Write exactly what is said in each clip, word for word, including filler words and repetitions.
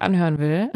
anhören will.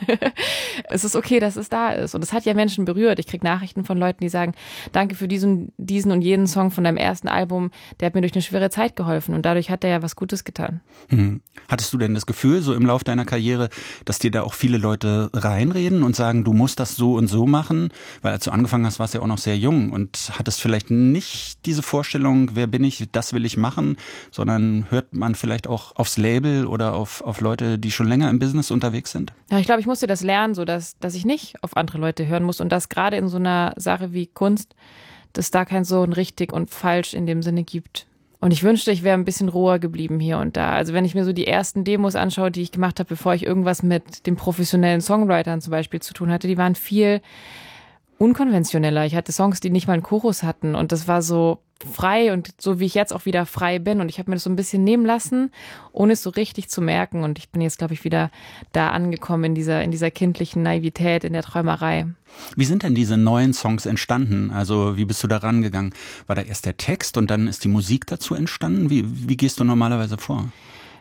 Es ist okay, dass es da ist. Und es hat ja Menschen berührt. Ich kriege Nachrichten von Leuten, die sagen, danke für diesen, diesen und jeden Song von deinem ersten Album. Der hat mir durch eine schwere Zeit geholfen. Und dadurch hat er ja was Gutes getan. Hm. Hattest du denn das Gefühl, so im Lauf deiner Karriere, dass dir da auch viele Leute reinreden und sagen, du musst das so und so machen? Weil als du angefangen hast, warst du ja auch noch sehr jung und hattest vielleicht nicht diese Vorstellung, wer bin ich, das will ich machen, sondern hört man vielleicht auch aufs Label oder auf, auf Leute, die schon länger im Business unterwegs sind? Ja, ich glaube, ich musste das lernen, so dass, dass ich nicht auf andere Leute hören muss und dass gerade in so einer Sache wie Kunst, dass da kein so ein richtig und falsch in dem Sinne gibt. Und ich wünschte, ich wäre ein bisschen roher geblieben hier und da. Also wenn ich mir so die ersten Demos anschaue, die ich gemacht habe, bevor ich irgendwas mit den professionellen Songwritern zum Beispiel zu tun hatte, die waren viel unkonventioneller. Ich hatte Songs, die nicht mal einen Chorus hatten und das war so frei und so wie ich jetzt auch wieder frei bin und ich habe mir das so ein bisschen nehmen lassen, ohne es so richtig zu merken und ich bin jetzt, glaube ich, wieder da angekommen in dieser, in dieser kindlichen Naivität, in der Träumerei. Wie sind denn diese neuen Songs entstanden? Also wie bist du da rangegangen? War da erst der Text und dann ist die Musik dazu entstanden? Wie, wie gehst du normalerweise vor?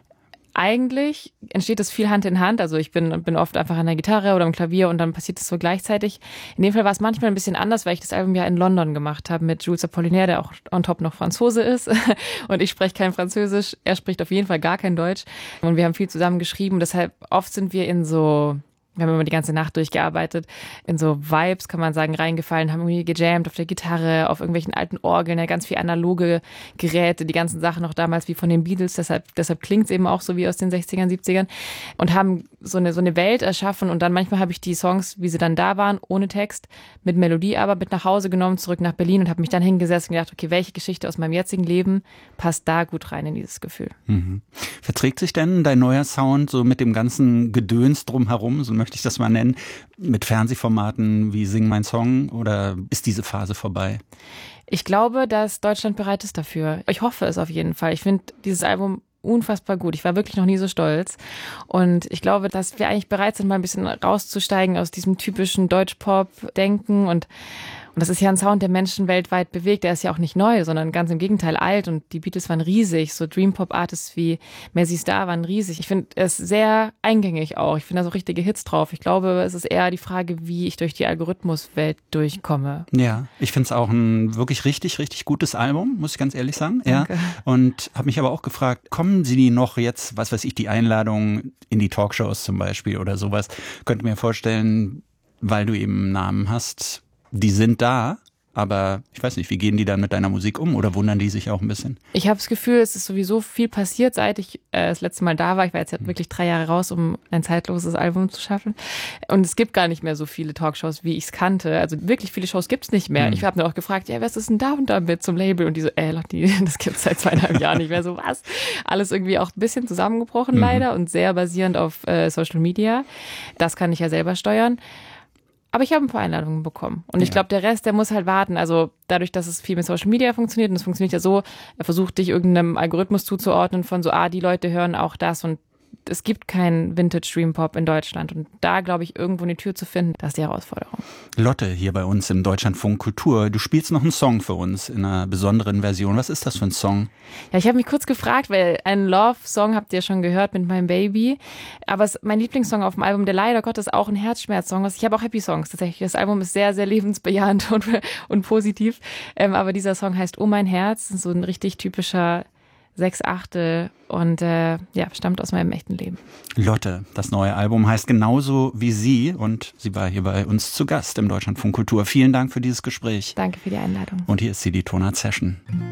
Eigentlich entsteht das viel Hand in Hand. Also ich bin, bin oft einfach an der Gitarre oder am Klavier und dann passiert es so gleichzeitig. In dem Fall war es manchmal ein bisschen anders, weil ich das Album ja in London gemacht habe mit Jules Apollinaire, der auch on top noch Franzose ist. Und ich spreche kein Französisch. Er spricht auf jeden Fall gar kein Deutsch. Und wir haben viel zusammen geschrieben. Deshalb oft sind wir in so... Wir haben immer die ganze Nacht durchgearbeitet, in so Vibes, kann man sagen, reingefallen, haben irgendwie gejammt auf der Gitarre, auf irgendwelchen alten Orgeln, ja, ganz viel analoge Geräte, die ganzen Sachen noch damals wie von den Beatles, deshalb, deshalb klingt es eben auch so wie aus den sechzigern, siebzigern und haben so eine, so eine Welt erschaffen und dann manchmal habe ich die Songs, wie sie dann da waren, ohne Text, mit Melodie aber mit nach Hause genommen, zurück nach Berlin und habe mich dann hingesetzt und gedacht, okay, welche Geschichte aus meinem jetzigen Leben passt da gut rein in dieses Gefühl. Mhm. Verträgt sich denn dein neuer Sound so mit dem ganzen Gedöns drumherum, so möchte ich das mal nennen, mit Fernsehformaten wie Sing mein Song oder ist diese Phase vorbei? Ich glaube, dass Deutschland bereit ist dafür. Ich hoffe es auf jeden Fall. Ich finde dieses Album unfassbar gut. Ich war wirklich noch nie so stolz. Und ich glaube, dass wir eigentlich bereit sind, mal ein bisschen rauszusteigen aus diesem typischen Deutschpop-Denken und Und das ist ja ein Sound, der Menschen weltweit bewegt. Der ist ja auch nicht neu, sondern ganz im Gegenteil alt. Und die Beatles waren riesig. So Dream-Pop-Artists wie Mazzy Star waren riesig. Ich finde es sehr eingängig auch. Ich finde da so richtige Hits drauf. Ich glaube, es ist eher die Frage, wie ich durch die Algorithmuswelt durchkomme. Ja, ich finde es auch ein wirklich richtig, richtig gutes Album, muss ich ganz ehrlich sagen. Danke. Ja. Und habe mich aber auch gefragt, kommen Sie noch jetzt, was weiß ich, die Einladung in die Talkshows zum Beispiel oder sowas? Könnte mir vorstellen, weil du eben einen Namen hast, die sind da, aber ich weiß nicht, wie gehen die dann mit deiner Musik um oder wundern die sich auch ein bisschen? Ich habe das Gefühl, es ist sowieso viel passiert, seit ich äh, das letzte Mal da war. Ich war jetzt halt wirklich drei Jahre raus, um ein zeitloses Album zu schaffen. Und es gibt gar nicht mehr so viele Talkshows, wie ich es kannte. Also wirklich viele Shows gibt's nicht mehr. Mhm. Ich habe nur auch gefragt, ja, was ist denn da und da mit zum Label? Und die so, ey, Lotti, das gibt's seit zweieinhalb Jahren nicht mehr. So, was? Alles irgendwie auch ein bisschen zusammengebrochen mhm. leider und sehr basierend auf äh, Social Media. Das kann ich ja selber steuern. Aber ich habe ein paar Einladungen bekommen. Und ich ja. glaube, der Rest, der muss halt warten. Also dadurch, dass es viel mit Social Media funktioniert, und es funktioniert ja so, er versucht dich irgendeinem Algorithmus zuzuordnen von so, ah, die Leute hören auch das und es gibt keinen Vintage Dream Pop in Deutschland. Und da, glaube ich, irgendwo eine Tür zu finden, das ist die Herausforderung. Lotte, hier bei uns im Deutschlandfunk Kultur, du spielst noch einen Song für uns in einer besonderen Version. Was ist das für ein Song? Ja, ich habe mich kurz gefragt, weil einen Love-Song habt ihr schon gehört mit meinem Baby. Aber es ist mein Lieblingssong auf dem Album, der leider Gottes auch ein Herzschmerz-Song ist. Ich habe auch Happy Songs tatsächlich. Das Album ist sehr, sehr lebensbejahend und, und positiv. Ähm, aber dieser Song heißt Oh mein Herz. So ein richtig typischer Sechs Achtel und äh, ja, stammt aus meinem echten Leben. Lotte, das neue Album heißt genauso wie sie und sie war hier bei uns zu Gast im Deutschlandfunk Kultur. Vielen Dank für dieses Gespräch. Danke für die Einladung. Und hier ist sie, die Tonart Session.